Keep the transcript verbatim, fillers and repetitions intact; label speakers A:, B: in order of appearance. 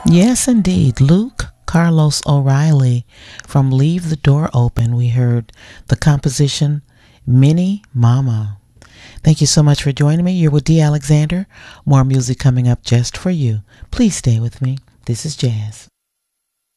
A: Yes, indeed. Luke Carlos O'Reilly from Leave the Door Open. We heard the composition Mini Mama. Thank you so much for joining me. You're with D. Alexander. More music coming up just for you. Please stay with me. This is Jazz.